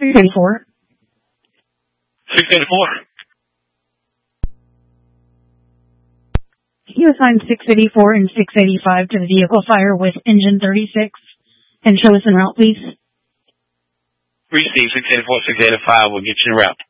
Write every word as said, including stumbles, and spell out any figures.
six eighty-four. six eighty-four. You assign six eighty-four and six eighty-five to the vehicle fire with engine thirty-six and show us en route, please. Receive six eighty-four, six eighty-five. We'll get you en route.